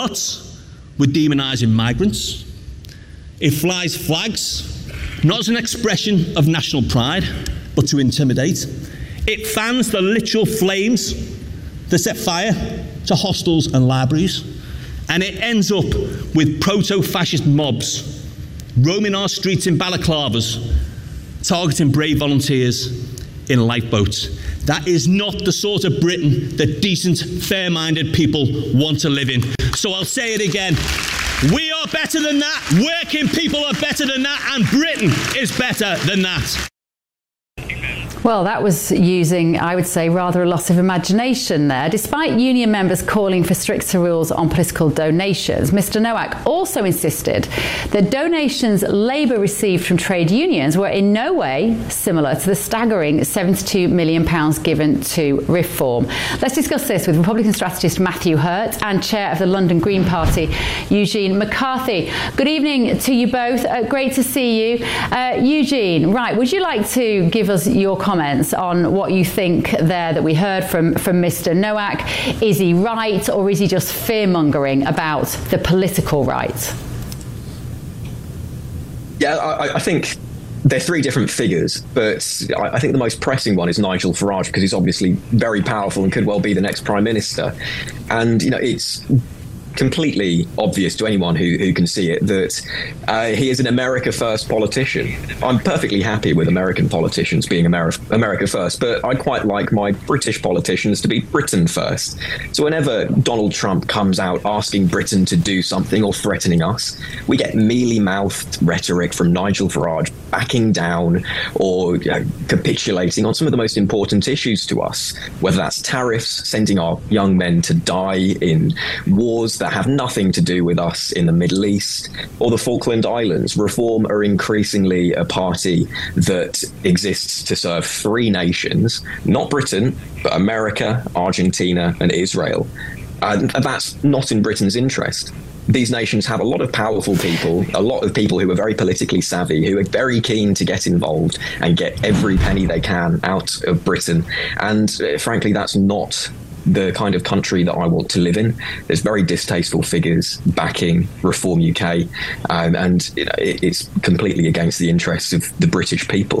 starts with demonising migrants. It flies flags, not as an expression of national pride, but to intimidate. It fans the literal flames that set fire to hostels and libraries. And it ends up with proto-fascist mobs roaming our streets in balaclavas, targeting brave volunteers in lifeboats. That is not the sort of Britain that decent, fair-minded people want to live in. So I'll say it again. We are better than that. Working people are better than that. And Britain is better than that. Well, that was using, I would say, rather a lot of imagination there. Despite union members calling for stricter rules on political donations, Mr. Nowak also insisted that donations Labour received from trade unions were in no way similar to the staggering £72 million given to Reform. Let's discuss this with Republican strategist Matthew Hurt and chair of the London Green Party, Eugene McCarthy. Good evening to you both. Great to see you. Eugene, right, would you like to give us your comments on what you think there that we heard from Mr. Nowak? Is he right, or is he just fear-mongering about the political right? Yeah, I think they're three different figures, but I think the most pressing one is Nigel Farage, because he's obviously very powerful and could well be the next Prime Minister. And, you know, it's completely obvious to anyone who can see it that he is an America First politician. I'm perfectly happy with American politicians being America First, but I quite like my British politicians to be Britain First. So whenever Donald Trump comes out asking Britain to do something or threatening us, we get mealy-mouthed rhetoric from Nigel Farage backing down or capitulating on some of the most important issues to us, whether that's tariffs, sending our young men to die in wars that have nothing to do with us in the Middle East, or the Falkland Islands. Reform are increasingly a party that exists to serve three nations, not Britain, but America, Argentina, and Israel. And that's not in Britain's interest. These nations have a lot of powerful people, a lot of people who are very politically savvy, who are very keen to get involved and get every penny they can out of Britain. And frankly, that's not the kind of country that I want to live in. There's very distasteful figures backing Reform UK, and it's completely against the interests of the British people.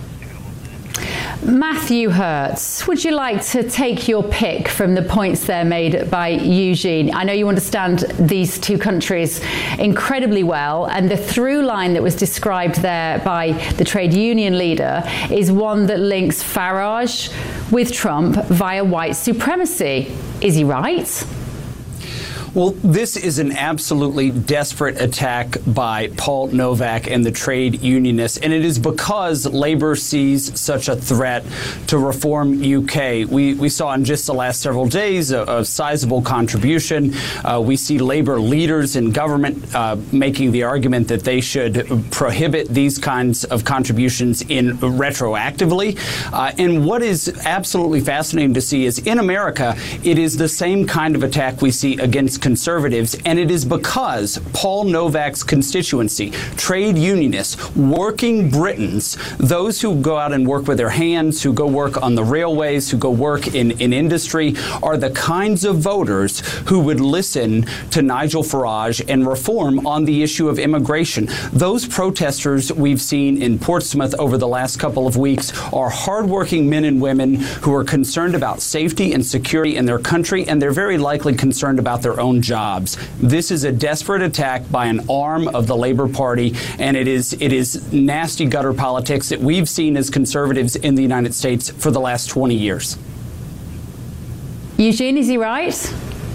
Matthew Hertz, would you like to take your pick from the points there made by Eugene? I know you understand these two countries incredibly well, and the through line that was described there by the trade union leader is one that links Farage with Trump via white supremacy. Is he right? Well, this is an absolutely desperate attack by Paul Nowak and the trade unionists, and it is because Labour sees such a threat to Reform UK. We saw in just the last several days a sizable contribution. We see Labour leaders in government making the argument that they should prohibit these kinds of contributions retroactively. And what is absolutely fascinating to see is in America, it is the same kind of attack we see against conservatives, and it is because Paul Nowak's constituency, trade unionists, working Britons, those who go out and work with their hands, who go work on the railways, who go work in industry, are the kinds of voters who would listen to Nigel Farage and Reform on the issue of immigration. Those protesters we've seen in Portsmouth over the last couple of weeks are hardworking men and women who are concerned about safety and security in their country, and they're very likely concerned about their own jobs. This is a desperate attack by an arm of the Labour Party, and it is nasty gutter politics that we've seen as conservatives in the United States for the last 20 years. Eugene, is he right?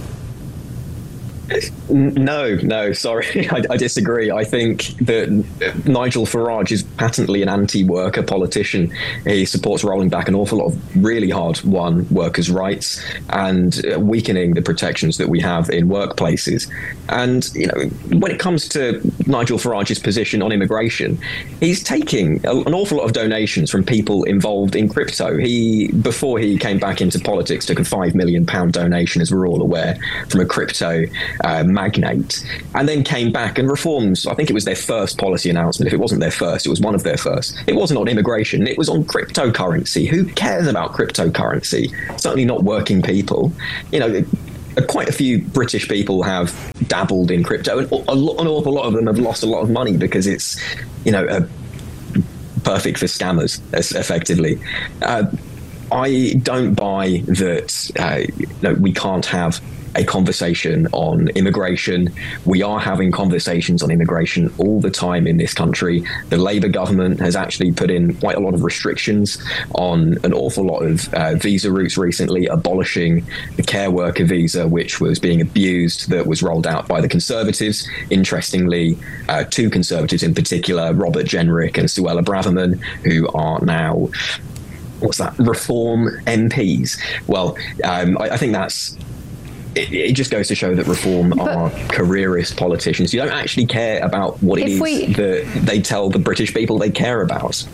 No, sorry. I disagree. I think that Nigel Farage is patently an anti-worker politician. He supports rolling back an awful lot of really hard-won workers' rights and weakening the protections that we have in workplaces. And, when it comes to Nigel Farage's position on immigration, he's taking an awful lot of donations from people involved in crypto. Before he came back into politics, took a £5 million donation, as we're all aware, from a crypto magnate, and then came back and reforms. I think it was their first policy announcement. If it wasn't their first, it was one of their first. It wasn't on immigration. It was on cryptocurrency. Who cares about cryptocurrency? Certainly not working people. quite a few British people have dabbled in crypto, and an awful lot of them have lost a lot of money because it's, perfect for scammers, effectively. I don't buy that we can't have a conversation on immigration. We are having conversations on immigration all the time in this country. The Labour government has actually put in quite a lot of restrictions on an awful lot of visa routes recently, abolishing the care worker visa, which was being abused, that was rolled out by the Conservatives. Interestingly, two Conservatives in particular, Robert Jenrick and Suella Braverman, who are now Reform MPs. Well, I think that's it just goes to show that Reform are careerist politicians. You don't actually care about what it is that they tell the British people they care about.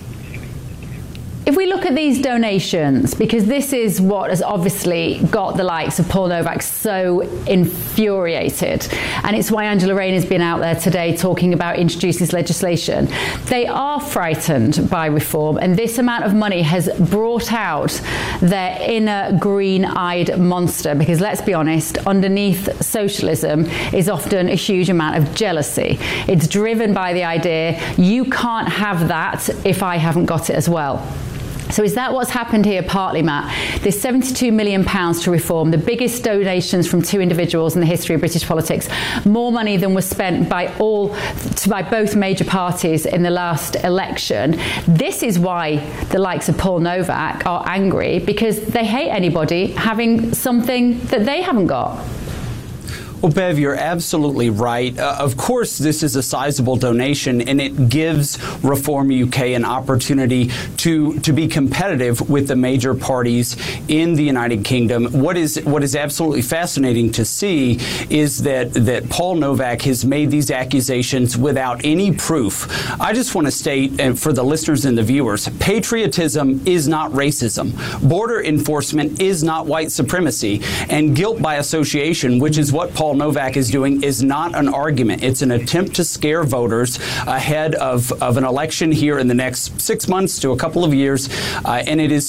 If we look at these donations, because this is what has obviously got the likes of Paul Novak so infuriated, and it's why Angela Rayner's been out there today talking about introducing this legislation. They are frightened by Reform, and this amount of money has brought out their inner green-eyed monster, because let's be honest, underneath socialism is often a huge amount of jealousy. It's driven by the idea, you can't have that if I haven't got it as well. So is that what's happened here partly, Matt? There's £72 million to Reform, the biggest donations from two individuals in the history of British politics, more money than was spent by both major parties in the last election. This is why the likes of Paul Novak are angry, because they hate anybody having something that they haven't got. Well, Bev, you're absolutely right. Of course, this is a sizable donation, and it gives Reform UK an opportunity to be competitive with the major parties in the United Kingdom. What is absolutely fascinating to see is that Paul Novak has made these accusations without any proof. I just want to state, and for the listeners and the viewers, patriotism is not racism. Border enforcement is not white supremacy. And guilt by association, which is what Paul Novak is doing, is not an argument. It's an attempt to scare voters ahead of an election here in the next 6 months to a couple of years. And it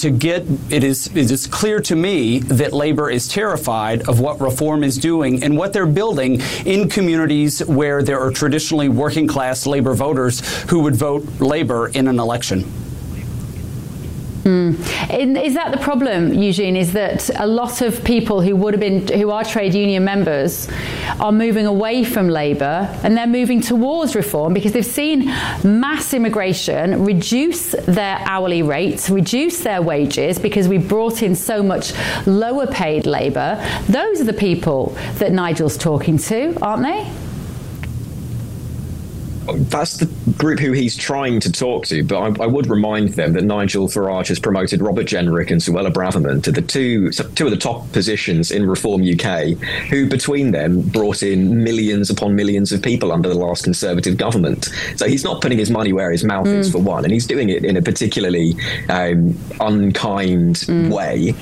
is clear to me that Labour is terrified of what Reform is doing and what they're building in communities where there are traditionally working class Labour voters who would vote Labour in an election. Is that the problem, Eugene, is that a lot of people who are trade union members are moving away from Labour and they're moving towards Reform because they've seen mass immigration reduce their hourly rates, reduce their wages because we brought in so much lower paid labour? Those are the people that Nigel's talking to, aren't they? That's the group who he's trying to talk to, but I would remind them that Nigel Farage has promoted Robert Jenrick and Suella Braverman to the two of the top positions in Reform UK, who between them brought in millions upon millions of people under the last Conservative government. So he's not putting his money where his mouth is, for one, and he's doing it in a particularly unkind way.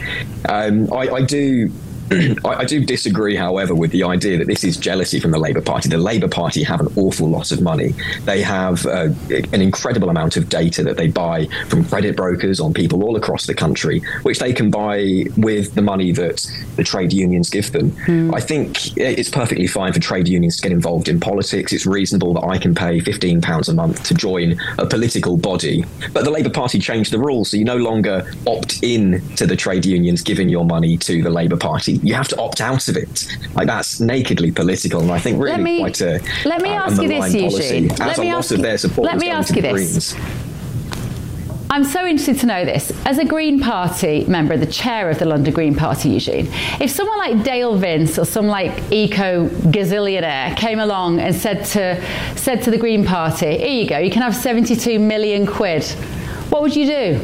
I do disagree, however, with the idea that this is jealousy from the Labour Party. The Labour Party have an awful lot of money. They have an incredible amount of data that they buy from credit brokers on people all across the country, which they can buy with the money that the trade unions give them. I think it's perfectly fine for trade unions to get involved in politics. It's reasonable that I can pay £15 a month to join a political body. But the Labour Party changed the rules, so you no longer opt in to the trade unions giving your money to the Labour Party. You have to opt out of it. Like, that's nakedly political, and I think really quite a let me ask you this, Eugene. As a lot of their support let me ask you this. I'm so interested to know this. As a Green Party member, the chair of the London Green Party, Eugene, if someone like Dale Vince or some like eco-gazillionaire came along and said to the Green Party, here you go, you can have 72 million quid, what would you do?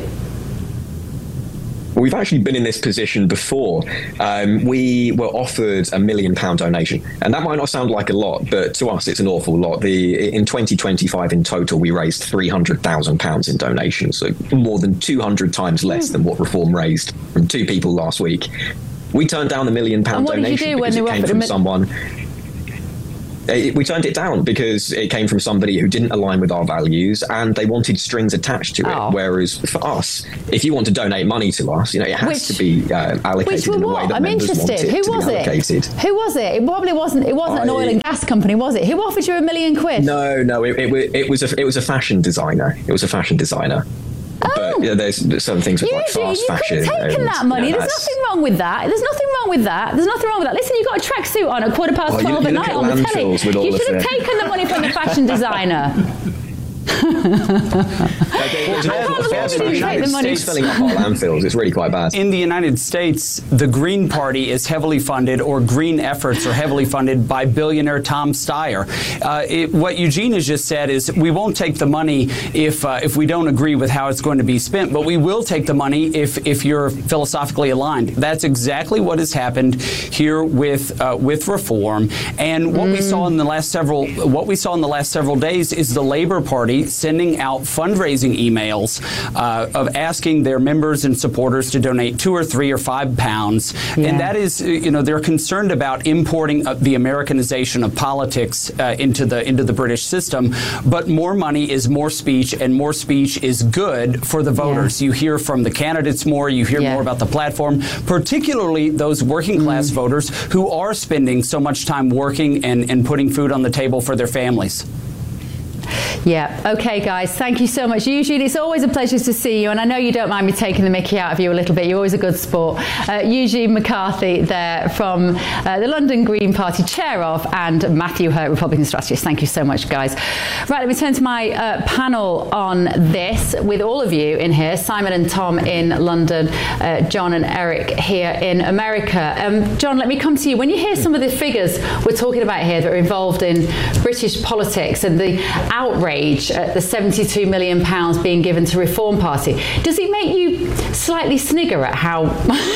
We've actually been in this position before. We were offered £1 million donation, and that might not sound like a lot, but to us it's an awful lot. In 2025 in total, we raised £300,000 in donations, so more than 200 times less than what Reform raised from two people last week. We turned down the £1 million donation because it came from someone. We turned it down because it came from somebody who didn't align with our values, and they wanted strings attached to it. Whereas for us, if you want to donate money to us, it has to be allocated in the way that members want it to be allocated. Who was it? It probably wasn't. It wasn't an oil and gas company, was it? Who offered you £1 million? No. It was a fashion designer. It was a fashion designer. But there's some things with like fast fashion. You could have taken that money. There's nothing wrong with that. There's nothing wrong with that. Listen, you've got a tracksuit on at 12:15 at night on the telly. You should have taken the money from the fashion designer. It's filling up our landfills. It's really quite bad. In the United States, the Green Party is heavily funded, or green efforts are heavily funded by billionaire Tom Steyer. What Eugene has just said is we won't take the money if we don't agree with how it's going to be spent, but we will take the money if you're philosophically aligned. That's exactly what has happened here with reform. And what we saw in the last several days is the Labor Party sending out fundraising emails of asking their members and supporters to donate £2 or £3 or £5, and that is, they're concerned about importing the Americanization of politics into the British system. But more money is more speech, and more speech is good for the voters. You hear from the candidates more. You hear more about the platform, particularly those working class voters who are spending so much time working and putting food on the table for their families. Yeah. Okay, guys. Thank you so much. Eugene, it's always a pleasure to see you, and I know you don't mind me taking the mickey out of you a little bit. You're always a good sport. Eugene McCarthy there from the London Green Party, chair of, and Matthew Hurt, Republican strategist. Thank you so much, guys. Right, let me turn to my panel on this with all of you in here, Simon and Tom in London, John and Eric here in America. John, let me come to you. When you hear some of the figures we're talking about here that are involved in British politics and the outrage at the £72 million being given to Reform Party, does it make you slightly snigger at how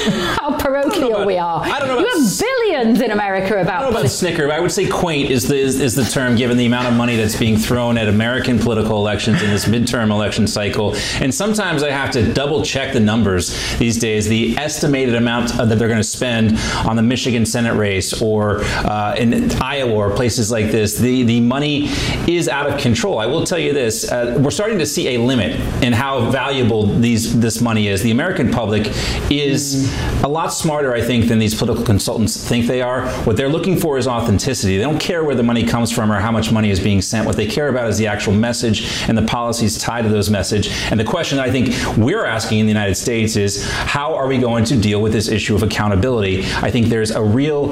parochial we are? I don't know. You have billions in America about. I don't know about snigger, but I would say quaint is the term, given the amount of money that's being thrown at American political elections in this midterm election cycle. And sometimes I have to double check the numbers these days. The estimated amount that they're going to spend on the Michigan Senate race or in Iowa or places like this, the money is out of control. I will tell you this, we're starting to see a limit in how valuable this money is. The American public is a lot smarter, I think, than these political consultants think they are. What they're looking for is authenticity. They don't care where the money comes from or how much money is being sent. What they care about is the actual message and the policies tied to those message. And the question I think we're asking in the United States is, how are we going to deal with this issue of accountability? I think there's a real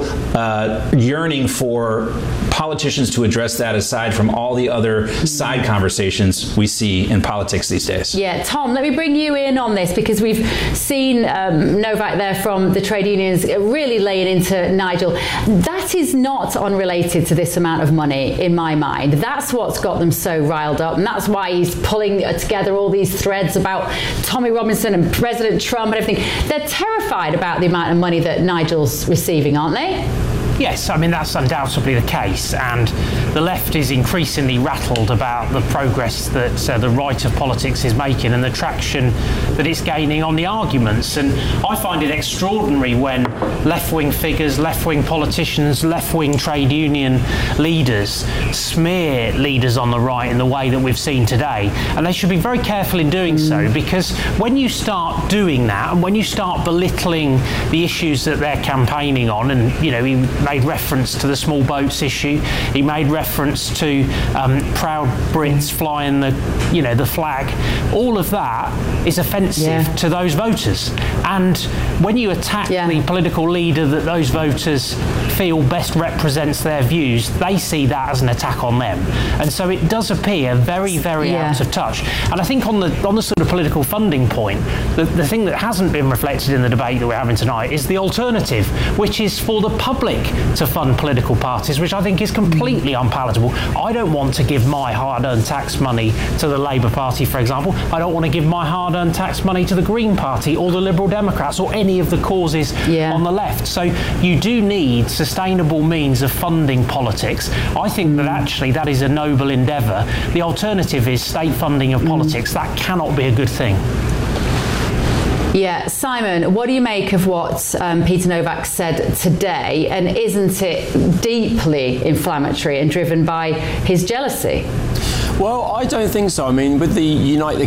yearning for politicians to address that, aside from all the other side conversations we see in politics these days. Yeah, Tom, let me bring you in on this, because we've seen Novak there from the trade unions really laying into Nigel. That is not unrelated to this amount of money, in my mind. That's what's got them so riled up, and that's why he's pulling together all these threads about Tommy Robinson and President Trump and everything. They're terrified about the amount of money that Nigel's receiving, aren't they? Yes, I mean, that's undoubtedly the case, and the left is increasingly rattled about the progress that the right of politics is making and the traction that it's gaining on the arguments. And I find it extraordinary when left-wing figures, left-wing politicians, left-wing trade union leaders smear leaders on the right in the way that we've seen today. And they should be very careful in doing so, because when you start doing that and when you start belittling the issues that they're campaigning on, and, he made reference to the small boats issue. He made reference to proud Brits flying the flag. All of that is offensive to those voters. And when you attack the political leader that those voters feel best represents their views, they see that as an attack on them. And so it does appear very, very out of touch. And I think on the sort of political funding point, the thing that hasn't been reflected in the debate that we're having tonight is the alternative, which is for the public to fund political parties, which I think is completely unpalatable. I don't want to give my hard-earned tax money to the Labour Party, for example. I don't want to give my hard-earned tax money to the Green Party or the Liberal Democrats or any of the causes on the left. So you do need sustainable means of funding politics. I think that actually that is a noble endeavour. The alternative is state funding of politics. That cannot be a good thing. Yeah, Simon, what do you make of what Peter Novak said today? And isn't it deeply inflammatory and driven by his jealousy? Well, I don't think so. I mean, with the Unite the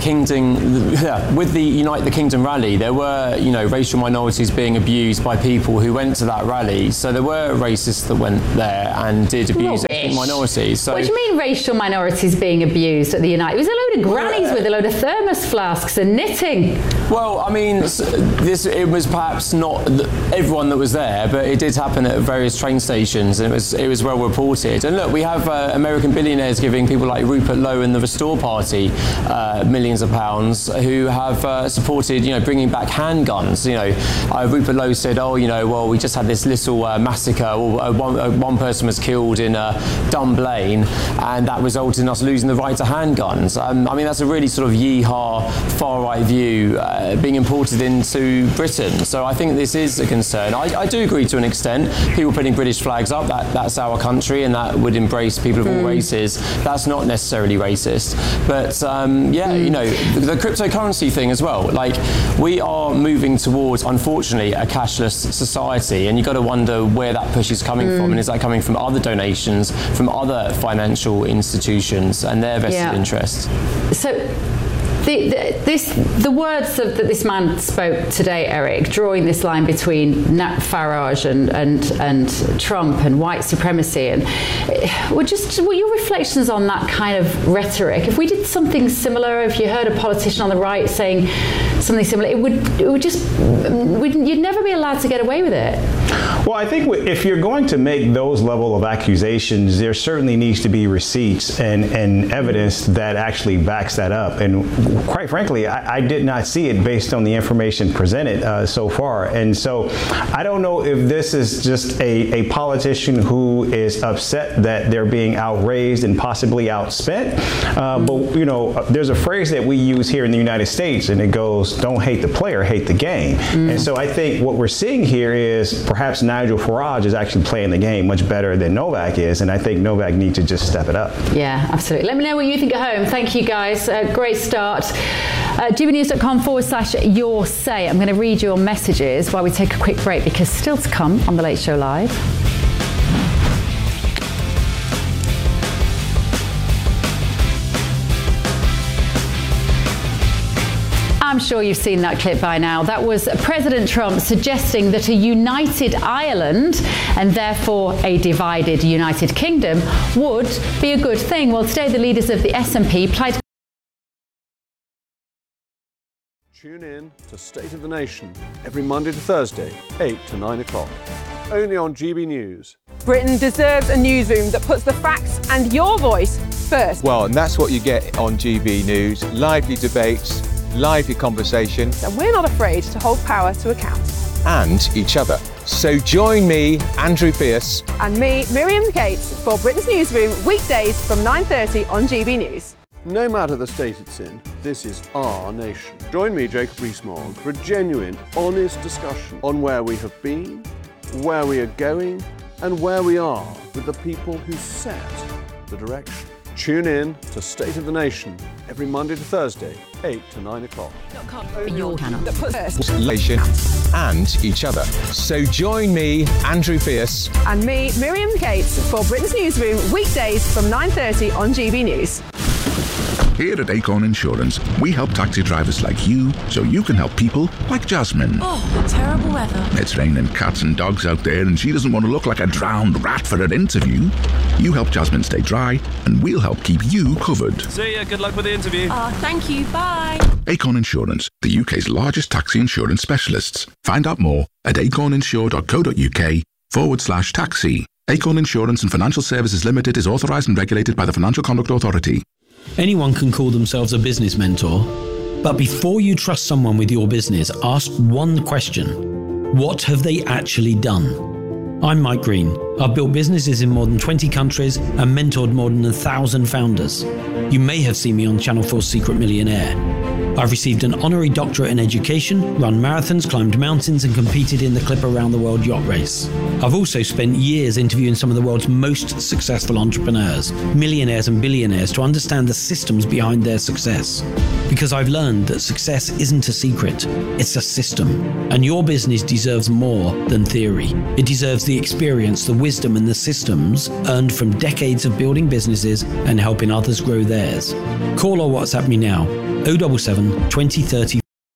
Kingdom rally, there were, racial minorities being abused by people who went to that rally. So there were racists that went there and did abuse ethnic minorities. So, what do you mean racial minorities being abused at the Unite? It was a load of grannies with a load of thermos flasks and knitting. Well, I mean, it was perhaps not everyone that was there, but it did happen at various train stations, and it was well reported. And look, we have American billionaires giving people like Rupert Lowe and the Restore Party millions of pounds, who have supported, bringing back handguns. Rupert Lowe said, well, we just had this little massacre, or one person was killed in Dunblane, and that resulted in us losing the right to handguns. I mean, that's a really sort of yeehaw, far-right view being imported into Britain. So I think this is a concern. I do agree to an extent. People putting British flags up, that's our country, and that would embrace people of all races. That's not necessarily racist. But the cryptocurrency thing as well. Like, we are moving towards, unfortunately, a cashless society, and you've got to wonder where that push is coming from, and is that coming from other donations, from other financial institutions and their vested interests? So the words that this man spoke today, Eric, drawing this line between Nat Farage and Trump and white supremacy, and what your reflections on that kind of rhetoric? If we did something similar, if you heard a politician on the right saying something similar, you'd never be allowed to get away with it. Well, I think if you're going to make those level of accusations, there certainly needs to be receipts and evidence that actually backs that up. And quite frankly, I did not see it based on the information presented so far. And so I don't know if this is just a politician who is upset that they're being outraised and possibly outspent. But there's a phrase that we use here in the United States, and it goes, "Don't hate the player, hate the game." And so I think what we're seeing here is perhaps Nigel Farage is actually playing the game much better than Novak is, and I think Novak needs to just step it up. Yeah, absolutely. Let me know what you think at home. Thank you, guys. Great start. gbnews.com/your say. I'm going to read your messages while we take a quick break, because still to come on The Late Show Live. I'm sure you've seen that clip by now. That was President Trump suggesting that a united Ireland, and therefore a divided United Kingdom, would be a good thing. Well, today the leaders of the SNP plied. Tune in to State of the Nation every Monday to Thursday, 8 to 9 o'clock. Only on GB News. Britain deserves a newsroom that puts the facts and your voice first. Well, and that's what you get on GB News. Lively debates, lively conversations. And we're not afraid to hold power to account. And each other. So join me, Andrew Pierce. And me, Miriam Gates, for Britain's Newsroom, weekdays from 9:30 on GB News. No matter the state it's in, this is our nation. Join me, Jacob Rees-Mogg, for a genuine, honest discussion on where we have been, where we are going, and where we are with the people who set the direction. Tune in to State of the Nation every Monday to Thursday, 8 to 9 o'clock. Your channel. And each other. So join me, Andrew Pierce. And me, Miriam Gates, for Britain's Newsroom, weekdays from 9:30 on GB News. Here at Acorn Insurance, we help taxi drivers like you so you can help people like Jasmine. Oh, terrible weather. It's raining cats and dogs out there and she doesn't want to look like a drowned rat for her interview. You help Jasmine stay dry and we'll help keep you covered. See ya, good luck with the interview. Thank you, bye. Acorn Insurance, the UK's largest taxi insurance specialists. Find out more at acorninsure.co.uk/taxi. Acorn Insurance and Financial Services Limited is authorised and regulated by the Financial Conduct Authority. Anyone can call themselves a business mentor, but before you trust someone with your business, ask one question. What have they actually done? I'm Mike Green. I've built businesses in more than 20 countries and mentored more than 1,000 founders. You may have seen me on Channel 4's Secret Millionaire. I've received an honorary doctorate in education, run marathons, climbed mountains, and competed in the Clipper Round the World yacht race. I've also spent years interviewing some of the world's most successful entrepreneurs, millionaires and billionaires, to understand the systems behind their success. Because I've learned that success isn't a secret, it's a system. And your business deserves more than theory. It deserves the experience, the wisdom, and the systems earned from decades of building businesses and helping others grow theirs. Call or WhatsApp me now, 077 2030.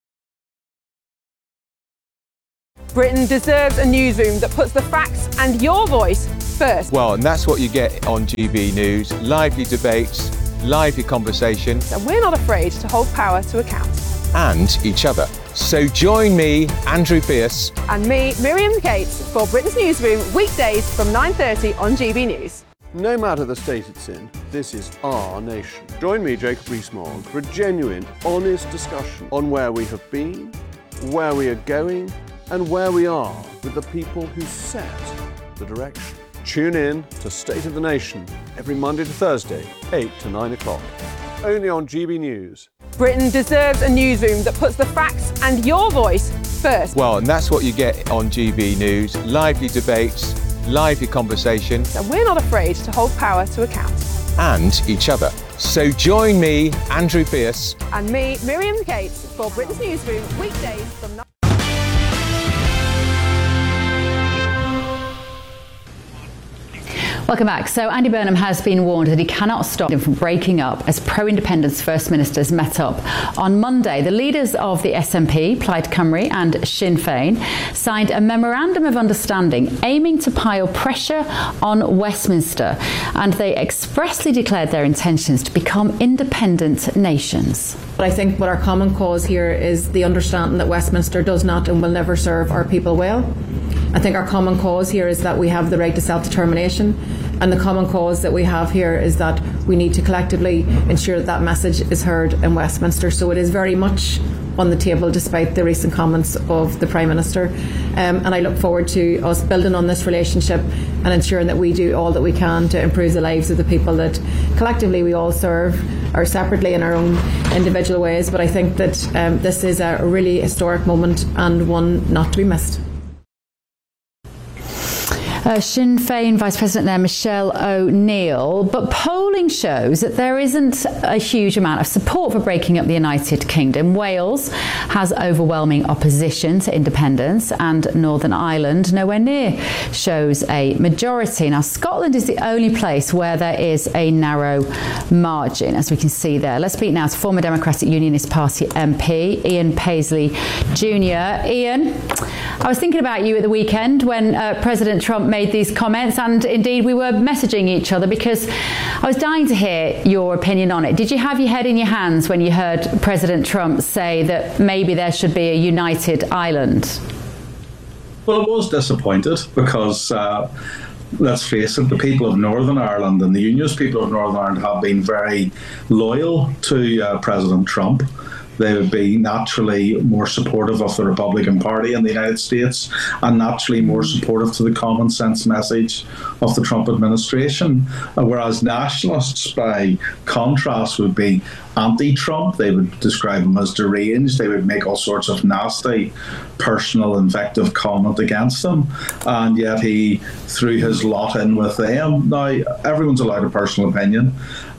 Britain deserves a newsroom that puts the facts and your voice first. Well, and that's what you get on GB News. Lively debates, lively conversation. And we're not afraid to hold power to account. And each other. So join me, Andrew Pierce. And me, Miriam Cates, for Britain's Newsroom, weekdays from 9:30 on GB News. No matter the state it's in, this is our nation. Join me, Jacob Rees-Mogg, for a genuine, honest discussion on where we have been, where we are going, and where we are with the people who set the direction. Tune in to State of the Nation every Monday to Thursday, 8 to 9 o'clock. Only on GB News. Britain deserves a newsroom that puts the facts and your voice first. Well, and that's what you get on GB News. Lively debates, lively conversation. And we're not afraid to hold power to account. And each other. So join me, Andrew Pierce. And me, Miriam Cates, for Britain's Newsroom, weekdays from 9. Welcome back. So Andy Burnham has been warned that he cannot stop him from breaking up as pro-independence First Ministers met up. On Monday, the leaders of the SNP, Plaid Cymru and Sinn Féin signed a memorandum of understanding aiming to pile pressure on Westminster, and they expressly declared their intentions to become independent nations. But I think what our common cause here is the understanding that Westminster does not and will never serve our people well. I think our common cause here is that we have the right to self-determination, and the common cause that we have here is that we need to collectively ensure that that message is heard in Westminster. So it is very much on the table despite the recent comments of the Prime Minister, and I look forward to us building on this relationship and ensuring that we do all that we can to improve the lives of the people that collectively we all serve, or separately in our own individual ways. But I think that this is a really historic moment and one not to be missed. Sinn Féin Vice President there, Michelle O'Neill, but polling shows that there isn't a huge amount of support for breaking up the United Kingdom. Wales has overwhelming opposition to independence, and Northern Ireland nowhere near shows a majority. Now, Scotland is the only place where there is a narrow margin, as we can see there. Let's speak now to former Democratic Unionist Party MP Ian Paisley Jr. Ian, I was thinking about you at the weekend when President Trump made these comments, and indeed we were messaging each other because I was dying to hear your opinion on it. Did you have your head in your hands when you heard President Trump say that maybe there should be a united Ireland? Well, I was disappointed because let's face it, the people of Northern Ireland and the Unionist people of Northern Ireland have been very loyal to President Trump. They would be naturally more supportive of the Republican Party in the United States and naturally more supportive to the common sense message of the Trump administration. Whereas nationalists, by contrast, would be anti-Trump. They would describe him as deranged. They would make all sorts of nasty, personal, invective comment against him. And yet he threw his lot in with them. Now, everyone's allowed a personal opinion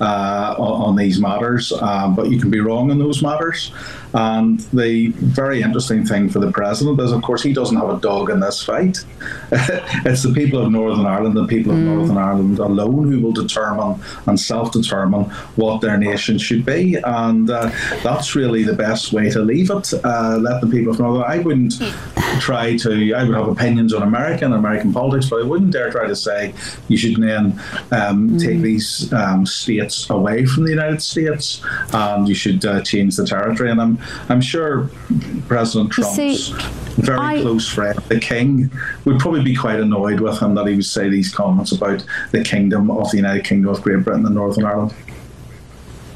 on these matters, but you can be wrong in those matters. And the very interesting thing for the president is, of course, he doesn't have a dog in this fight. It's the people of Northern Ireland, the people of Northern Ireland alone, who will determine and self-determine what their nation should be. And that's really the best way to leave it. Let the people of Northern Ireland, I wouldn't try to, I would have opinions on American politics, but I wouldn't dare try to say you should then take these states away from the United States and you should change the territory. And I'm sure President Trump's very close friend, the King, would probably be quite annoyed with him that he would say these comments about the Kingdom of the United Kingdom of Great Britain and Northern Ireland.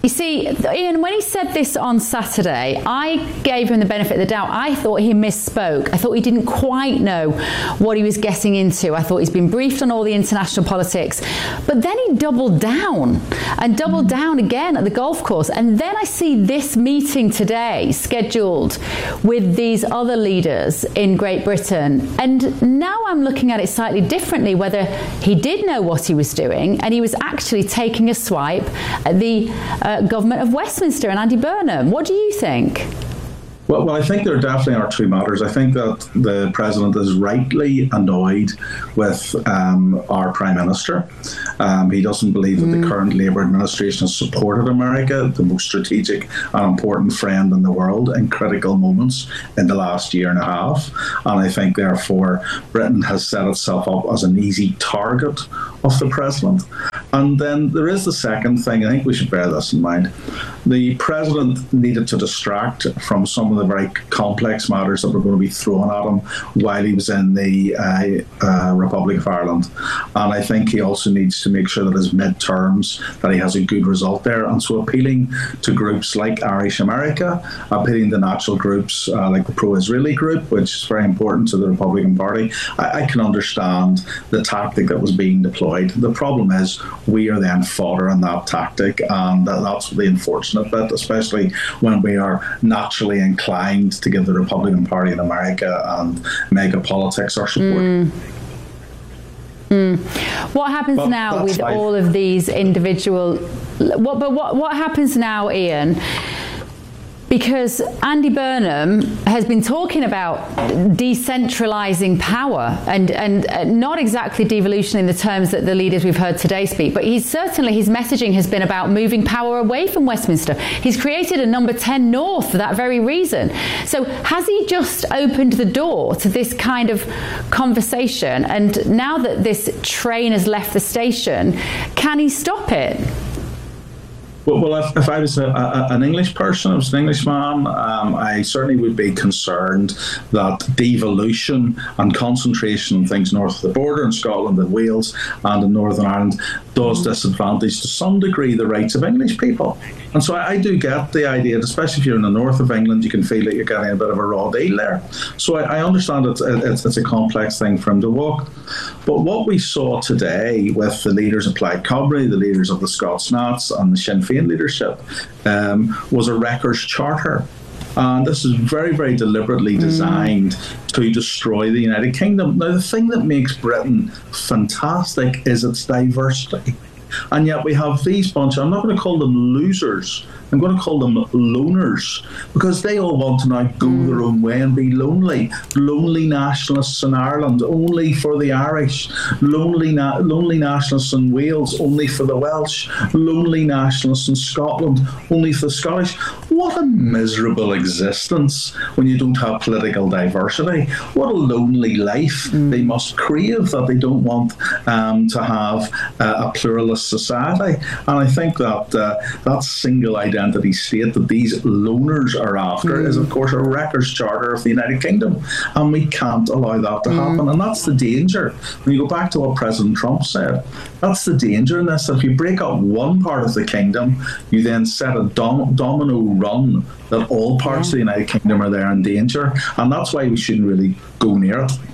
You see, Ian, when he said this on Saturday, I gave him the benefit of the doubt. I thought he misspoke. I thought he didn't quite know what he was getting into. I thought he's been briefed on all the international politics. But then he doubled down again at the golf course. And then I see this meeting today scheduled with these other leaders in Great Britain. And now I'm looking at it slightly differently, whether he did know what he was doing and he was actually taking a swipe at the government of Westminster and Andy Burnham. What do you think? Well, I think there definitely are two matters. I think that the President is rightly annoyed with our Prime Minister. He doesn't believe that the current Labour administration has supported America, the most strategic and important friend in the world, in critical moments in the last year and a half. And I think, therefore, Britain has set itself up as an easy target of the President. And then there is the second thing. I think we should bear this in mind. The President needed to distract from some of the very complex matters that were going to be thrown at him while he was in the Republic of Ireland. And I think he also needs to make sure that his midterms, that he has a good result there. And so appealing to groups like Irish America, appealing to natural groups like the pro-Israeli group, which is very important to the Republican Party, I can understand the tactic that was being deployed. The problem is we are then fodder in that tactic, and that's the unfortunate bit, especially when we are naturally inclined to give the Republican Party in America and mega politics our support. What happens now with all of these individual... What happens now, Ian? Because Andy Burnham has been talking about decentralising power and not exactly devolution in the terms that the leaders we've heard today speak, but his messaging has been about moving power away from Westminster. He's created a number 10 North for that very reason. So has he just opened the door to this kind of conversation? And now that this train has left the station, can he stop it? Well, if I was an English person, I was an Englishman, I certainly would be concerned that devolution and concentration on things north of the border in Scotland and Wales and in Northern Ireland does disadvantage to some degree the rights of English people. And so I do get the idea, especially if you're in the north of England, you can feel that you're getting a bit of a raw deal there. So I understand it's a complex thing for him to walk. But what we saw today with the leaders of Plaid Cymru, the leaders of the Scots Nats and the Sinn Féin leadership was a wreckers charter. And this is very, very deliberately designed to destroy the United Kingdom. Now, the thing that makes Britain fantastic is its diversity. And yet we have these bunch, I'm not going to call them losers, I'm going to call them loners, because they all want to now go their own way and be lonely. Lonely nationalists in Ireland, only for the Irish. Lonely nationalists in Wales, only for the Welsh. Lonely nationalists in Scotland, only for the Scottish. What a miserable existence when you don't have political diversity. What a lonely life they must crave, that they don't want to have a pluralist society. And I think that that single identity state that these loners are after is, of course, a wreckers charter of the United Kingdom, and we can't allow that to happen. And that's the danger. When you go back to what President Trump said, that's the danger in this. If you break up one part of the kingdom, you then set a domino run that all parts of the United Kingdom are there in danger, and that's why we shouldn't really go near it.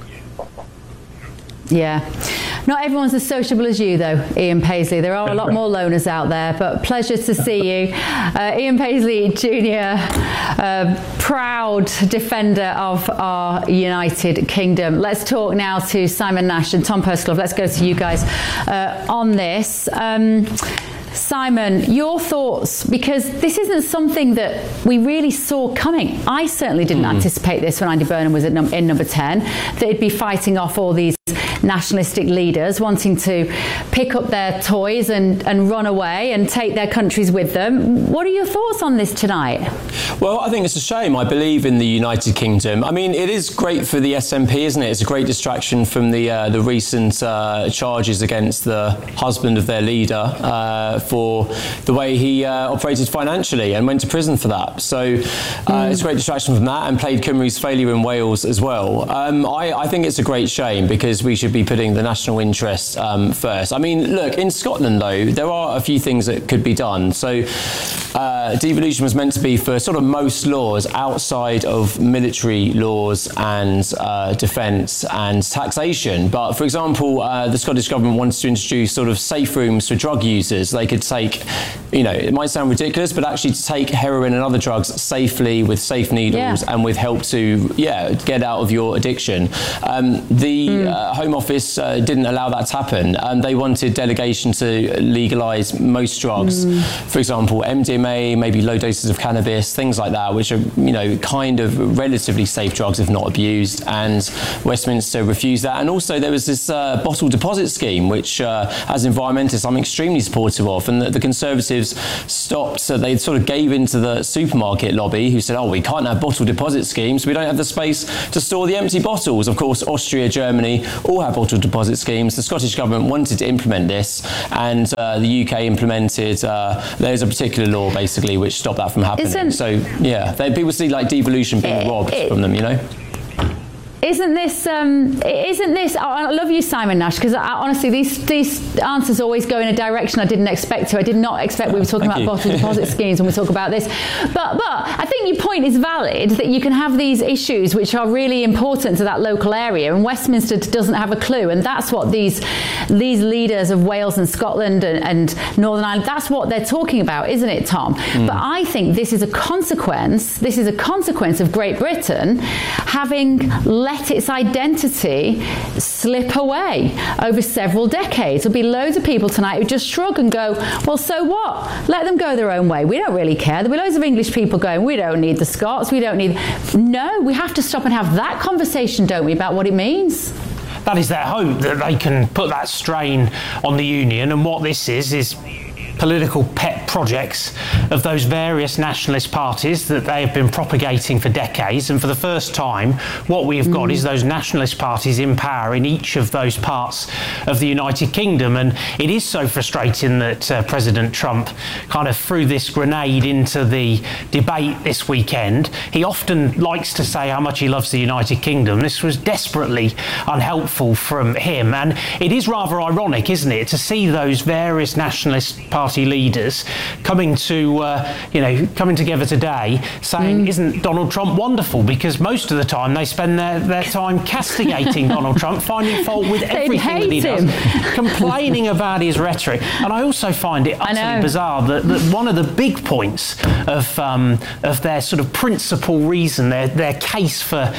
Yeah. Not everyone's as sociable as you, though, Ian Paisley. There are a lot more loners out there, but pleasure to see you. Ian Paisley Jr., proud defender of our United Kingdom. Let's talk now to Simon Nash and Tom Pursglove. Let's go to you guys on this. Simon, your thoughts, because this isn't something that we really saw coming. I certainly didn't anticipate this when Andy Burnham was in number 10, that he'd be fighting off all these nationalistic leaders wanting to pick up their toys and run away and take their countries with them. What are your thoughts on this tonight? Well, I think it's a shame. I believe in the United Kingdom. I mean, it is great for the SNP, isn't it? It's a great distraction from the recent charges against the husband of their leader for the way he operated financially and went to prison for that. So it's a great distraction from that, and Plaid Cymru's failure in Wales as well. I think it's a great shame, because we should be be putting the national interest first. I mean, look, in Scotland, though, there are a few things that could be done. So devolution was meant to be for sort of most laws outside of military laws and defence and taxation. But, for example, the Scottish Government wanted to introduce sort of safe rooms for drug users. They could take, it might sound ridiculous, but actually to take heroin and other drugs safely with safe needles and with help to, get out of your addiction. The Home Office didn't allow that to happen. They wanted delegation to legalise most drugs. For example, MDMA, maybe low doses of cannabis, things like that, which are, kind of relatively safe drugs if not abused. And Westminster refused that. And also there was this bottle deposit scheme, which as environmentalists I'm extremely supportive of. And the Conservatives stopped, so they sort of gave into the supermarket lobby who said, we can't have bottle deposit schemes. We don't have the space to store the empty bottles. Of course, Austria, Germany all have bottle deposit schemes. The Scottish Government wanted to implement this, and the UK implemented, there's a particular law basically which stopped that from happening. People see like devolution being robbed from them, Isn't this? I love you, Simon Nash, because honestly, these answers always go in a direction I didn't expect to. I did not expect we were talking about bottle deposit schemes when we talk about this. But I think your point is valid, that you can have these issues which are really important to that local area, and Westminster doesn't have a clue. And that's what these leaders of Wales and Scotland and Northern Ireland, that's what they're talking about, isn't it, Tom? But I think this is a consequence. This is a consequence of Great Britain having let its identity slip away over several decades. There'll be loads of people tonight who just shrug and go, well, so what? Let them go their own way. We don't really care. There'll be loads of English people going, we don't need the Scots. We don't need... No, we have to stop and have that conversation, don't we, about what it means? That is their hope, that they can put that strain on the union. And what this is political pet projects of those various nationalist parties that they have been propagating for decades. And for the first time, what we have got is those nationalist parties in power in each of those parts of the United Kingdom. And it is so frustrating that President Trump kind of threw this grenade into the debate this weekend. He often likes to say how much he loves the United Kingdom. This was desperately unhelpful from him. And it is rather ironic, isn't it, to see those various nationalist party leaders coming together today saying, isn't Donald Trump wonderful? Because most of the time they spend their time castigating Donald Trump, finding fault with everything that he does, complaining about his rhetoric. And I also find it utterly bizarre that one of the big points of their sort of principal reason, their case for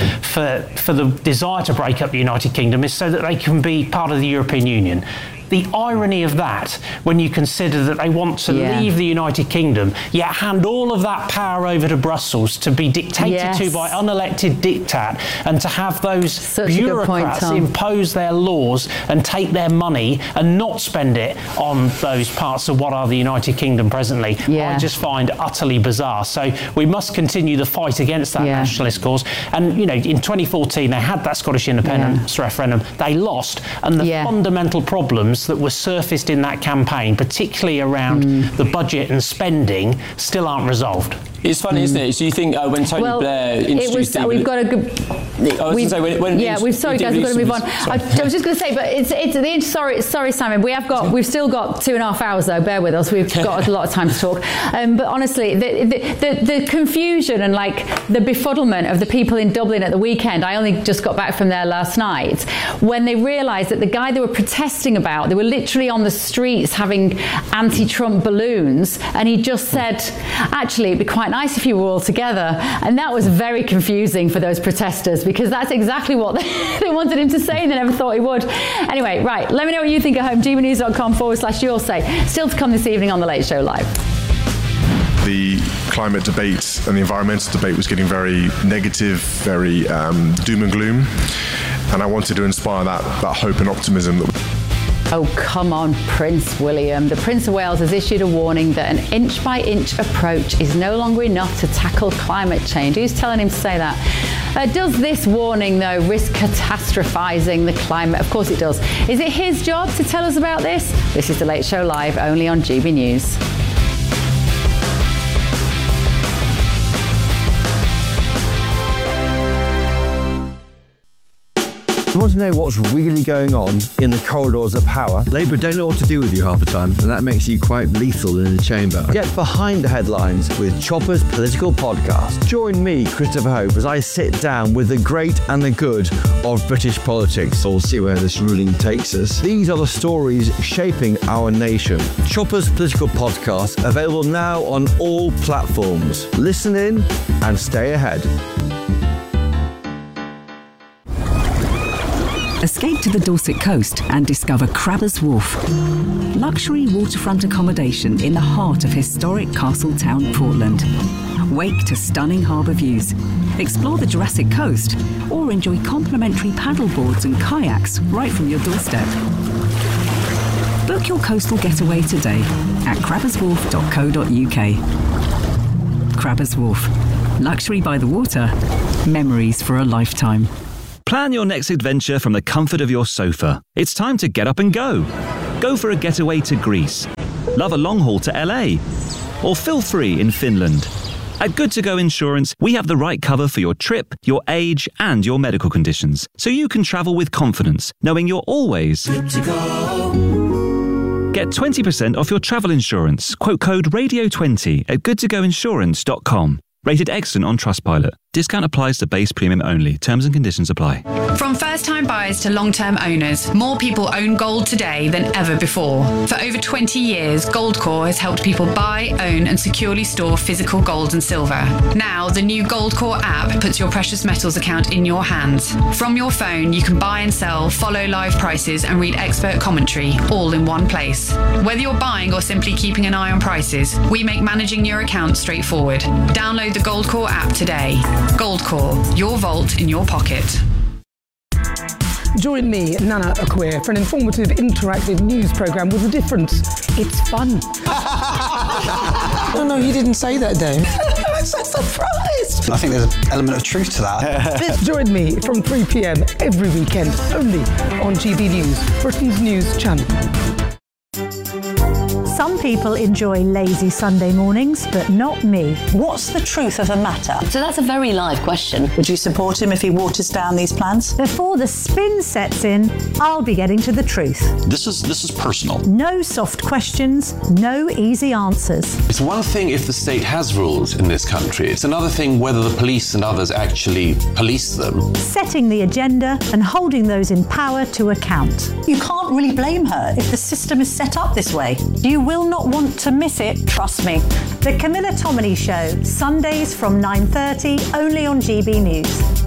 the desire to break up the United Kingdom is so that they can be part of the European Union. The irony of that, when you consider that they want to leave the United Kingdom, yet hand all of that power over to Brussels to be dictated to by unelected diktat, and to have those bureaucrats impose their laws and take their money and not spend it on those parts of what are the United Kingdom presently, I just find utterly bizarre. So we must continue the fight against that nationalist cause. And, in 2014, they had that Scottish independence referendum. They lost. And the fundamental problems that were surfaced in that campaign, particularly around the budget and spending, still aren't resolved. It's funny, isn't it? So you think when Tony Blair introduced we've got a good... sorry guys, we've got to move on. I was just going to say, but sorry Simon, we've still got 2.5 hours though, bear with us, we've got a lot of time to talk. But honestly, the confusion and the befuddlement of the people in Dublin at the weekend, I only just got back from there last night, when they realised that the guy they were protesting about, they were literally on the streets having anti-Trump balloons, and he just said, actually, it'd be quite nice if you were all together. And that was very confusing for those protesters, because that's exactly what they wanted him to say, and they never thought he would. Anyway, right, let me know what you think at home. gbnews.com/you'll say. Still to come this evening on The Late Show Live. The climate debate and the environmental debate was getting very negative, very doom and gloom. And I wanted to inspire that hope and optimism. Oh, come on, Prince William. The Prince of Wales has issued a warning that an inch-by-inch approach is no longer enough to tackle climate change. Who's telling him to say that? Does this warning, though, risk catastrophising the climate? Of course it does. Is it his job to tell us about this? This is The Late Show Live, only on GB News. You want to know what's really going on in the corridors of power? Labour don't know what to do with you half the time, and that makes you quite lethal in the chamber. Get behind the headlines with Chopper's Political Podcast. Join me, Christopher Hope, as I sit down with the great and the good of British politics. We'll see where this ruling takes us. These are the stories shaping our nation. Chopper's Political Podcast, available now on all platforms. Listen in and stay ahead. Escape to the Dorset coast and discover Crabbers Wharf. Luxury waterfront accommodation in the heart of historic Castletown, Portland. Wake to stunning harbour views. Explore the Jurassic Coast or enjoy complimentary paddleboards and kayaks right from your doorstep. Book your coastal getaway today at crabberswharf.co.uk. Crabbers Wharf. Luxury by the water. Memories for a lifetime. Plan your next adventure from the comfort of your sofa. It's time to get up and go. Go for a getaway to Greece. Love a long haul to LA. Or feel free in Finland. At Good To Go Insurance, we have the right cover for your trip, your age, and your medical conditions, so you can travel with confidence, knowing you're always good to go. Get 20% off your travel insurance. Quote code RADIO20 at goodtogoinsurance.com. Rated excellent on Trustpilot. Discount applies to base premium only. Terms and conditions apply. From first-time buyers to long-term owners, more people own gold today than ever before. For over 20 years, Goldcore has helped people buy, own and securely store physical gold and silver. Now, the new Goldcore app puts your precious metals account in your hands. From your phone, you can buy and sell, follow live prices and read expert commentary, all in one place. Whether you're buying or simply keeping an eye on prices, we make managing your account straightforward. Download the Goldcore app today. Goldcore, your vault in your pocket. Join me, Nana Akweer, for an informative, interactive news programme with a difference. It's fun. No, he didn't say that, Dave. I'm so surprised. I think there's an element of truth to that. Join me from 3 p.m. every weekend, only on GB News, Britain's news channel. Some people enjoy lazy Sunday mornings, but not me. What's the truth of the matter? So that's a very live question. Would you support him if he waters down these plans? Before the spin sets in, I'll be getting to the truth. This is personal. No soft questions, no easy answers. It's one thing if the state has rules in this country. It's another thing whether the police and others actually police them. Setting the agenda and holding those in power to account. You can't really blame her if the system is set up this way. You will not want to miss it, trust me. The Camilla Tominey Show, Sundays from 9:30, only on GB News.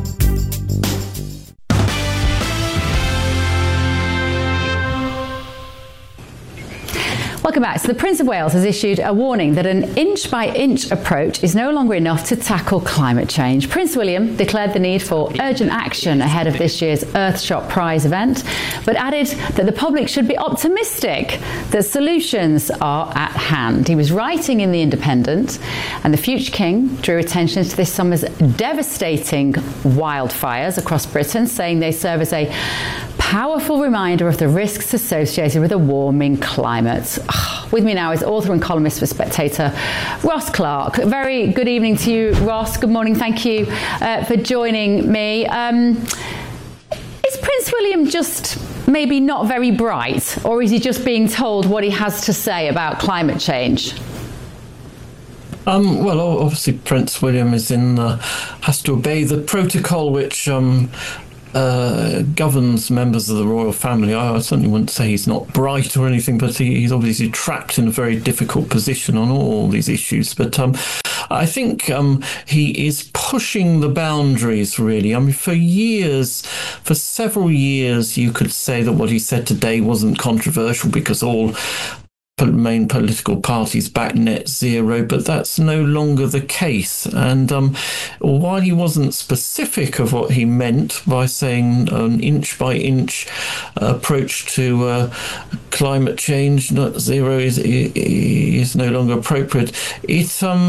Welcome back. So the Prince of Wales has issued a warning that an inch-by-inch approach is no longer enough to tackle climate change. Prince William declared the need for urgent action ahead of this year's Earthshot Prize event, but added that the public should be optimistic that solutions are at hand. He was writing in The Independent, and the future king drew attention to this summer's devastating wildfires across Britain, saying they serve as a powerful reminder of the risks associated with a warming climate. With me now is author and columnist for Spectator, Ross Clark. Very good evening to you, Ross. Good morning. Thank you for joining me. Is Prince William just maybe not very bright, or is he just being told what he has to say about climate change? Well, obviously Prince William is has to obey the protocol which governs members of the royal family. I certainly wouldn't say he's not bright or anything, but he's obviously trapped in a very difficult position on all these issues. But I think he is pushing the boundaries, really. I mean, for several years, you could say that what he said today wasn't controversial because all main political parties back net zero, but that's no longer the case. And while he wasn't specific of what he meant by saying an inch by inch approach to climate change, net zero is no longer appropriate, he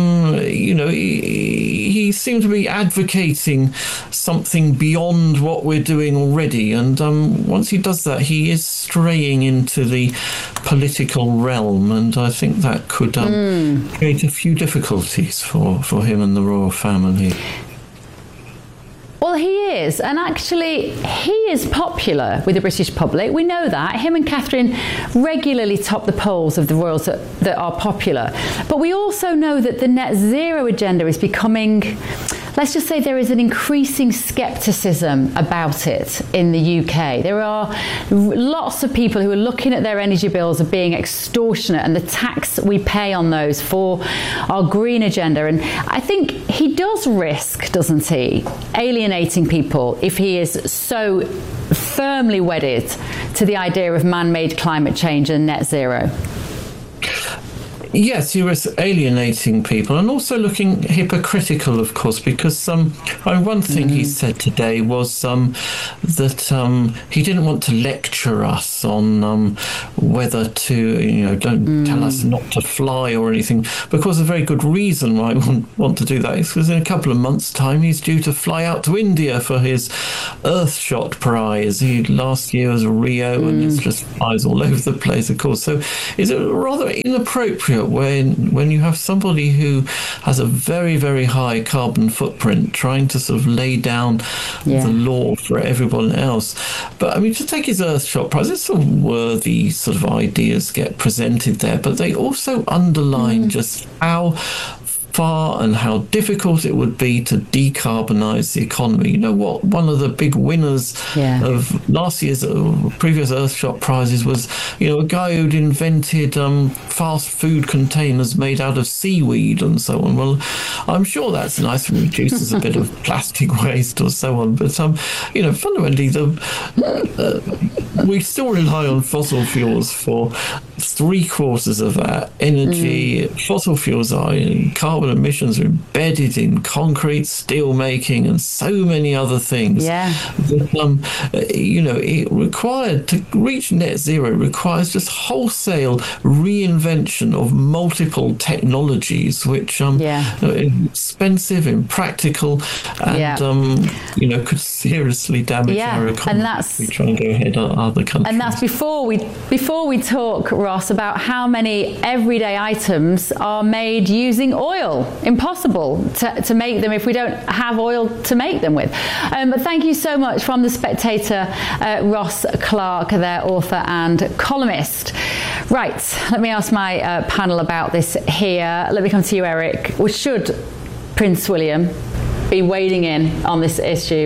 seemed to be advocating something beyond what we're doing already. And once he does that, he is straying into the political realm, and I think that could create a few difficulties for him and the royal family. Well, he is. And actually, he is popular with the British public. We know that. Him and Catherine regularly top the polls of the royals that are popular. But we also know that the net zero agenda is becoming... Let's just say there is an increasing scepticism about it in the UK. There are lots of people who are looking at their energy bills as being extortionate and the tax we pay on those for our green agenda. And I think he does risk, doesn't he, alienating people if he is so firmly wedded to the idea of man-made climate change and net zero. Yes, he was alienating people and also looking hypocritical, of course, because one thing he said today was that he didn't want to lecture us on whether to, don't tell us not to fly or anything, because a very good reason why I want to do that is because in a couple of months' time he's due to fly out to India for his Earthshot prize. Last year was Rio, and it just flies all over the place, of course. So it's rather inappropriate when you have somebody who has a very, very high carbon footprint trying to sort of lay down the law for everyone else. But I mean, to take his Earthshot prize, there's some worthy sort of ideas get presented there, but they also underline just how far and how difficult it would be to decarbonise the economy. You know what? One of the big winners of last year's previous Earthshot prizes was, a guy who'd invented fast food containers made out of seaweed and so on. Well, I'm sure that's nice and reduces a bit of plastic waste or so on. But fundamentally, we still rely on fossil fuels for 3/4 of our energy. Fossil fuels are carbon emissions are embedded in concrete, steel making, and so many other things. It required to reach net zero requires just wholesale reinvention of multiple technologies, which are expensive, impractical, and could seriously damage our economy. And that's, if we try and go ahead on other countries. And that's before we talk, Ross, about how many everyday items are made using oil. Impossible to make them if we don't have oil to make them with. But thank you so much from The Spectator, Ross Clark, their author and columnist. Right, let me ask my panel about this here. Let me come to you, Eric. Well, should Prince William be wading in on this issue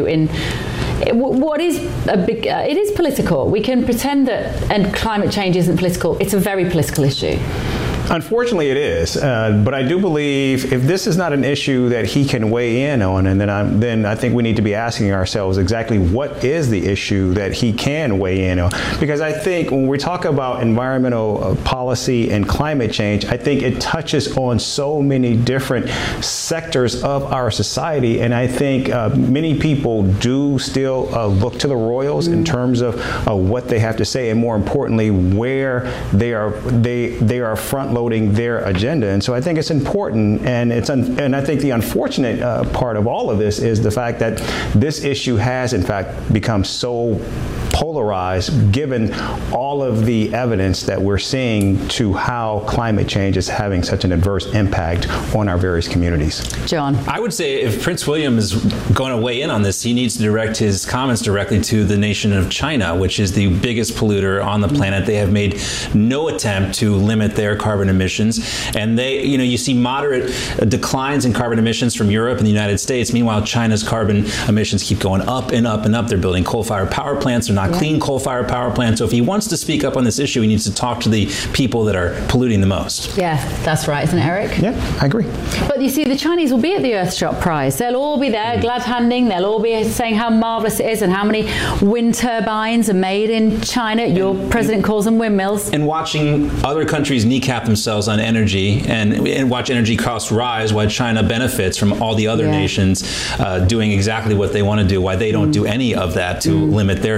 what is a big... it is political. We can pretend that climate change isn't political. It's a very political issue. Unfortunately, it is. But I do believe if this is not an issue that he can weigh in on, and then I think we need to be asking ourselves exactly what is the issue that he can weigh in on. Because I think when we talk about environmental policy and climate change, I think it touches on so many different sectors of our society. And I think many people do still look to the royals in terms of what they have to say, and more importantly, where they are front loading their agenda. And so I think it's important, and I think the unfortunate part of all of this is the fact that this issue has in fact become so polarized given all of the evidence that we're seeing to how climate change is having such an adverse impact on our various communities. John? I would say if Prince William is going to weigh in on this, he needs to direct his comments directly to the nation of China, which is the biggest polluter on the planet. They have made no attempt to limit their carbon emissions, and you see moderate declines in carbon emissions from Europe and the United States. Meanwhile, China's carbon emissions keep going up and up and up. They're building coal-fired power plants. They're not clean coal-fired power plants. So if he wants to speak up on this issue, he needs to talk to the people that are polluting the most. Yeah, that's right, isn't it, Eric? Yeah, I agree. But you see, the Chinese will be at the Earthshot Prize. They'll all be there, glad-handing. They'll all be saying how marvellous it is and how many wind turbines are made in China. Your president calls them windmills. And watching other countries kneecap themselves on energy and watch energy costs rise while China benefits from all the other nations doing exactly what they want to do, why they don't do any of that to limit their emissions.